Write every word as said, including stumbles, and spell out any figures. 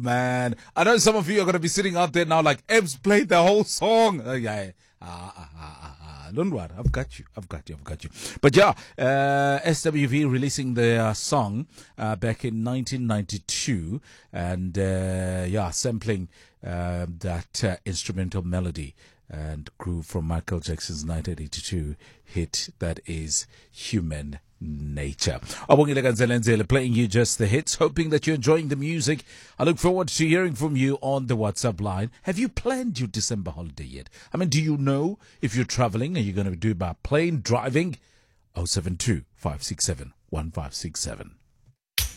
man. I know some of you are going to be sitting out there now like, Ebs played the whole song. Uh, yeah. Ah, ah, ah, ah, ah. Don't worry. I've got you. I've got you. I've got you. But yeah, uh, S W V releasing their song uh, back in nineteen ninety-two. And uh, yeah, sampling uh, that uh, instrumental melody and grew from Michael Jackson's nineteen eighty-two hit that is Human Nature. Abongile Kanzelenzele playing you just the hits, hoping that you're enjoying the music. I look forward to hearing from you on the WhatsApp line. Have you planned your December holiday yet? I mean, do you know if you're traveling? Are you going to do it by plane, driving? oh seven two, five six seven, one five six seven.